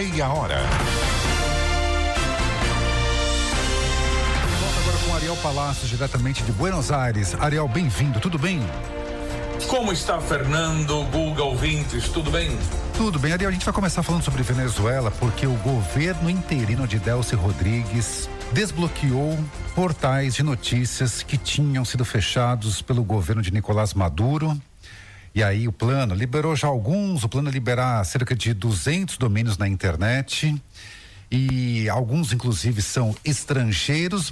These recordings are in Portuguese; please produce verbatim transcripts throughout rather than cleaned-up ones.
Meia Hora. Volta agora com Ariel Palacios, diretamente de Buenos Aires. Ariel, bem-vindo, tudo bem? Como está, Fernando, Guga, ouvintes, tudo bem? Tudo bem, Ariel, a gente vai começar falando sobre Venezuela porque o governo interino de Delcy Rodrigues desbloqueou portais de notícias que tinham sido fechados pelo governo de Nicolás Maduro. E aí o plano liberou já alguns, o plano é liberar cerca de duzentos domínios na internet. E alguns, inclusive, são estrangeiros,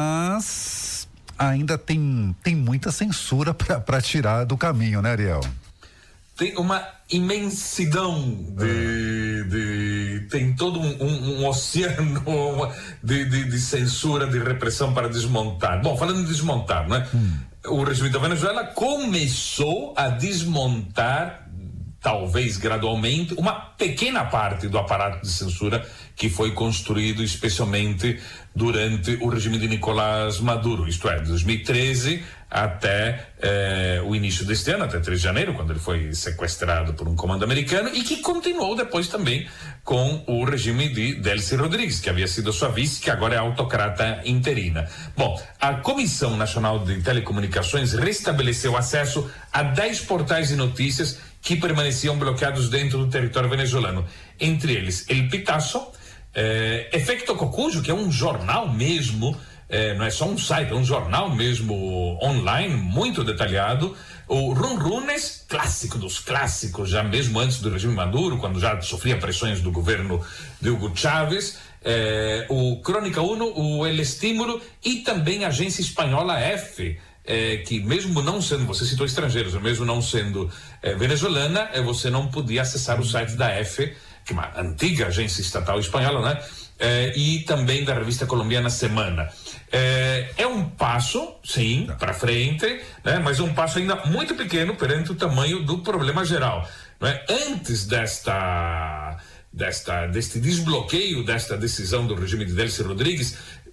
mas ainda tem, tem muita censura para tirar do caminho, né, Ariel? Tem uma imensidão de, de tem todo um, um, um oceano de, de, de censura, de repressão para desmontar. Bom, falando em desmontar, né? Hum. O regime da Venezuela começou a desmontar, talvez gradualmente, uma pequena parte do aparato de censura que foi construído especialmente durante o regime de Nicolás Maduro, isto é, de dois mil e treze até eh, o início deste ano, até três de janeiro, quando ele foi sequestrado por um comando americano, e que continuou depois também com o regime de Delcy Rodrigues, que havia sido sua vice, que agora é autocrata interina. Bom, a Comissão Nacional de Telecomunicações restabeleceu acesso a dez portais de notícias que permaneciam bloqueados dentro do território venezuelano, entre eles El Pitazo, eh, Efecto Cocuyo, que é um jornal mesmo, eh, não é só um site, é um jornal mesmo online, muito detalhado, o Runrunes, clássico dos clássicos, já mesmo antes do regime Maduro, quando já sofria pressões do governo de Hugo Chávez, eh, o Crônica Uno, o El Estímulo e também a agência espanhola F, É, que mesmo não sendo, você citou estrangeiros, mesmo não sendo é, venezuelana, é, você não podia acessar o site da F, que é uma antiga agência estatal espanhola, né? É, e também da revista colombiana Semana. É, é um passo, sim, para frente, né? Mas é um passo ainda muito pequeno perante o tamanho do problema geral, né? Antes desta... Desta, deste desbloqueio, desta decisão do regime de Delcy Rodrigues,